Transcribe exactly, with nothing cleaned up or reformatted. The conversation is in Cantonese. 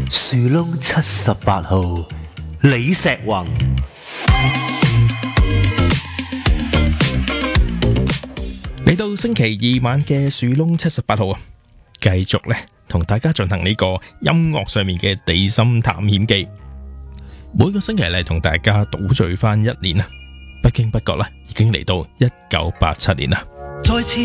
樹窿七十八號，李石宏。 嚟到星期二晚嘅樹窿七十八號啊，繼續咧同大家進行呢個音樂上面嘅地心探險記。每個星期嚟同大家倒敘翻一年啊，不經不覺啦，已經嚟到一九八七年啦。 再次